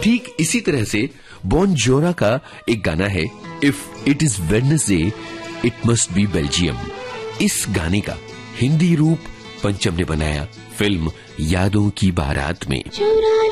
ठीक इसी तरह से बॉन जोरा का एक गाना है, if it is Wednesday it must be Belgium. इस गाने का हिंदी रूप पंचम ने बनाया फिल्म यादों की बारात में।